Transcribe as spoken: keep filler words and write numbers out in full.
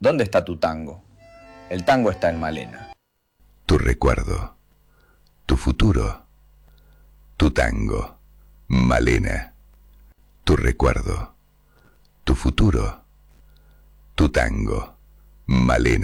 ¿Dónde está tu tango? El tango está en Malena. Tu recuerdo, tu futuro, tu tango, Malena. Tu recuerdo, tu futuro, tu tango, Malena.